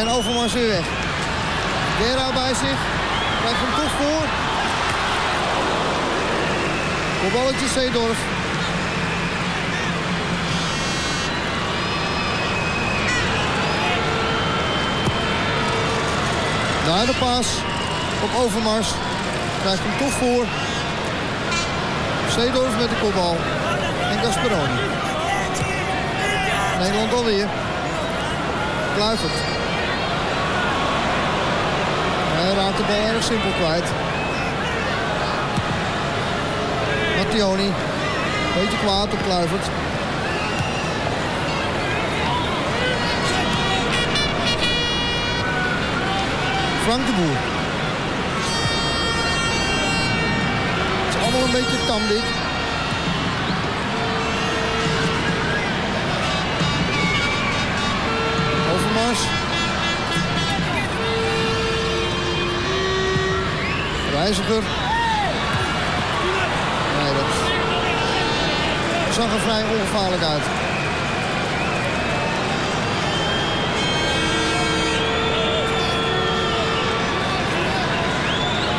En Overmars weer weg. Gera bij zich. Krijgt hem toch voor. Kopballetje Seedorf. Daar de paas op Overmars. Krijgt hem toch voor. Seedorf met de kopbal. En Gasperoni. Nederland alweer. Kluivert. Hij raakt de bal erg simpel kwijt. Mattioni. Beetje kwaad op Kluivert. Frank de Boer. Het is allemaal een beetje tam dit. Overmars. Reiziger. Nee, dat zag er vrij ongevaarlijk uit.